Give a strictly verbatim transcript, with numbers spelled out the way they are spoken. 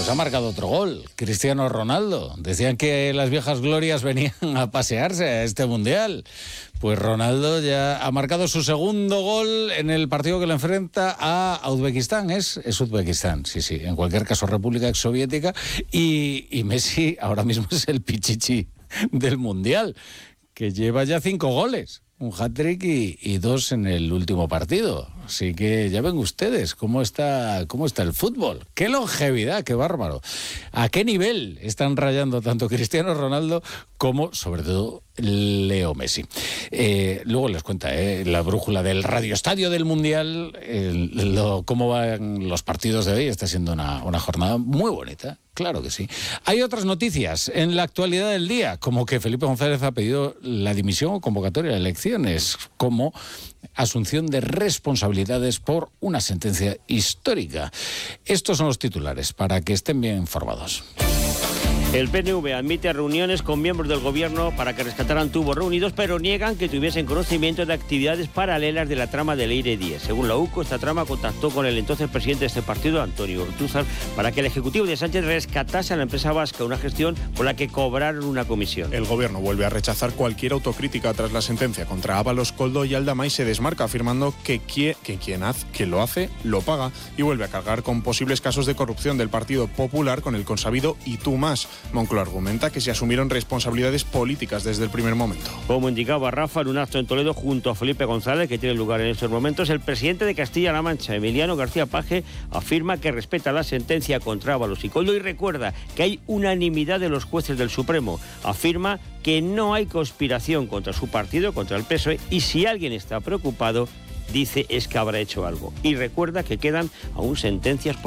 ha marcado otro gol, Cristiano Ronaldo. Decían que las viejas glorias venían a pasearse a este Mundial. Pues Ronaldo ya ha marcado su segundo gol en el partido que le enfrenta a Uzbekistán. Es, es Uzbekistán, sí, sí. En cualquier caso, República Exsoviética. Y, y Messi ahora mismo es el pichichi del Mundial, que lleva ya cinco goles. Un hat-trick y, y dos en el último partido. Así que ya ven ustedes cómo está, cómo está el fútbol. ¡Qué longevidad, qué bárbaro! ¿A qué nivel están rayando tanto Cristiano Ronaldo como, sobre todo, Leo Messi? Eh, luego les cuenta eh, la brújula del radioestadio del Mundial, el, lo, cómo van los partidos de hoy. Está siendo una, una jornada muy bonita. Claro que sí. Hay otras noticias en la actualidad del día, como que Felipe González ha pedido la dimisión o convocatoria de elecciones, como asunción de responsabilidades por una sentencia histórica. Estos son los titulares, para que estén bien informados. El P N V admite reuniones con miembros del gobierno para que rescataran tubos reunidos, pero niegan que tuviesen conocimiento de actividades paralelas de la trama del Leire diez. Según la U C O, esta trama contactó con el entonces presidente de este partido, Antonio Ortúzar, para que el ejecutivo de Sánchez rescatase a la empresa vasca, una gestión por la que cobraron una comisión. El gobierno vuelve a rechazar cualquier autocrítica tras la sentencia contra Ábalos, Koldo y Aldama y se desmarca afirmando que, quien, que quien, hace, quien lo hace, lo paga, y vuelve a cargar con posibles casos de corrupción del Partido Popular con el consabido Y Tú Más. Moncloa argumenta que se asumieron responsabilidades políticas desde el primer momento. Como indicaba Rafa en un acto en Toledo junto a Felipe González, que tiene lugar en estos momentos, el presidente de Castilla-La Mancha, Emiliano García Paje, afirma que respeta la sentencia contra Ábalos y Koldo y recuerda que hay unanimidad de los jueces del Supremo. Afirma que no hay conspiración contra su partido, contra el P S O E, y si alguien está preocupado, dice, es que habrá hecho algo. Y recuerda que quedan aún sentencias por